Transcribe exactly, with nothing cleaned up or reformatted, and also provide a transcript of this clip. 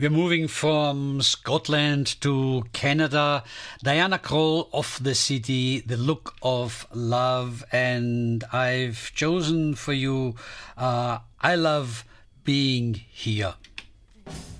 We're moving from Scotland to Canada. Diana Krall of the city, The Look of Love, and I've chosen for you uh, I Love Being Here.